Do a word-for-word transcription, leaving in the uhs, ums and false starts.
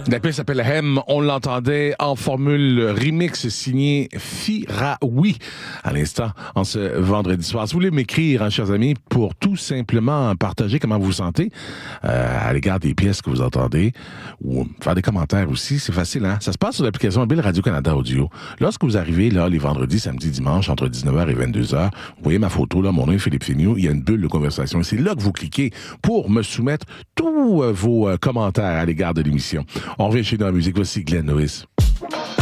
La pièce s'appelle Hem. On l'entendait en formule remix signée Firaoui à l'instant en ce vendredi soir. Si vous voulez m'écrire, hein, chers amis, pour tout simplement partager comment vous vous sentez euh, à l'égard des pièces que vous entendez ou faire des commentaires aussi, c'est facile. Hein? Ça se passe sur l'application mobile Radio-Canada Audio. Lorsque vous arrivez là les vendredis, samedis, dimanches entre dix-neuf heures et vingt-deux heures, vous voyez ma photo là, mon nom est Philippe Féniaux, il y a une bulle de conversation et c'est là que vous cliquez pour me soumettre tous euh, vos euh, commentaires à l'égard de l'émission. On revient chez nous en musique. Voici Glenn Lewis.